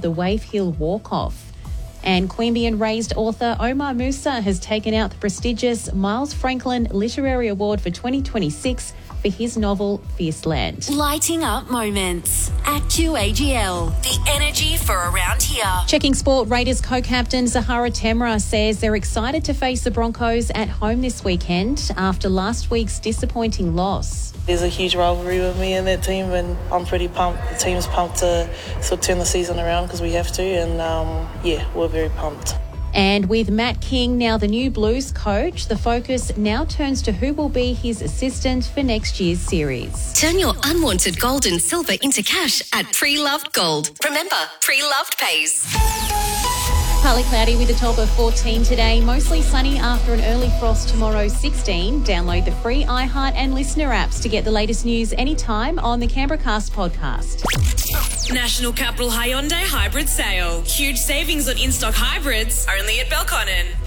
the Wave Hill Walk-Off. And Queanbeyan-raised author Omar Musa has taken out the prestigious Miles Franklin Literary Award for 2026 for his novel Fierce Land. Lighting up moments at QAGL. The energy for around here. Checking sport, Raiders co-captain Zahara Temra says they're excited to face the Broncos at home this weekend after last week's disappointing loss. There's a huge rivalry with me and that team, and I'm pretty pumped. The team's pumped to sort of turn the season around because we have to, and we're very pumped. And with Matt King now the new Blues coach, the focus now turns to who will be his assistant for next year's series. Turn your unwanted gold and silver into cash at Pre-Loved Gold. Remember, Pre-Loved pays. Partly cloudy with a top of 14 today. Mostly sunny after an early frost tomorrow, 16. Download the free iHeart and Listener apps to get the latest news anytime on the Canberracast podcast. National Capital Hyundai Hybrid Sale. Huge savings on in-stock hybrids only at Belconnen.